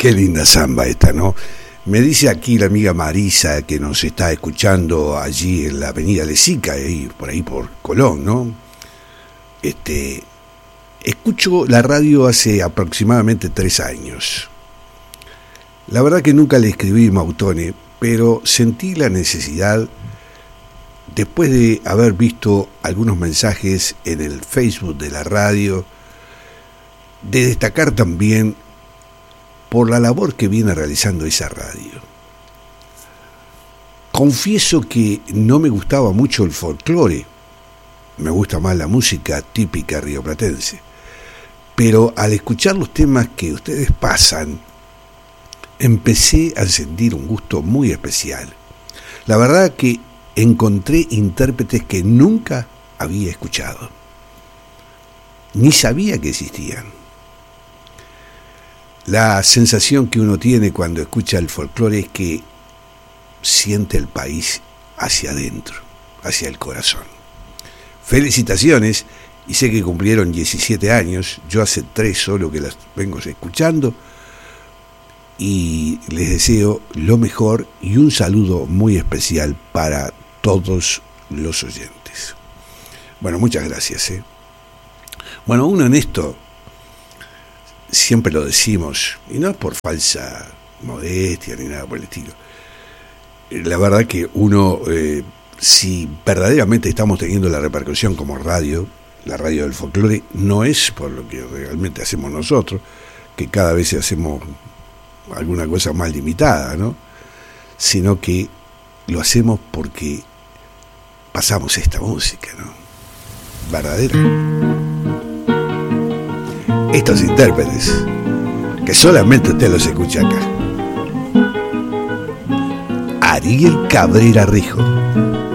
Qué linda samba esta, ¿no? Me dice aquí la amiga Marisa que nos está escuchando allí en la avenida Lezica, por ahí por Colón, ¿no? Escucho la radio hace aproximadamente 3 años. La verdad que nunca le escribí Mautone, pero sentí la necesidad, después de haber visto algunos mensajes en el Facebook de la radio, de destacar también por la labor que viene realizando esa radio. Confieso que no me gustaba mucho el folclore, me gusta más la música típica rioplatense, pero al escuchar los temas que ustedes pasan, empecé a sentir un gusto muy especial. La verdad que encontré intérpretes que nunca había escuchado, ni sabía que existían. La sensación que uno tiene cuando escucha el folclore es que siente el país hacia adentro, hacia el corazón. Felicitaciones, y sé que cumplieron 17 años, yo hace 3 solo que las vengo escuchando, y les deseo lo mejor y un saludo muy especial para todos los oyentes. Bueno, muchas gracias. Bueno, uno en esto siempre lo decimos, y no es por falsa modestia ni nada por el estilo. La verdad que uno, si verdaderamente estamos teniendo la repercusión como radio, la radio del folclore, no es por lo que realmente hacemos nosotros, que cada vez hacemos alguna cosa más limitada, ¿no? Sino que lo hacemos porque pasamos esta música, ¿no? Verdadera. Estos intérpretes, que solamente usted los escucha acá. Ariel Cabrera Rijo.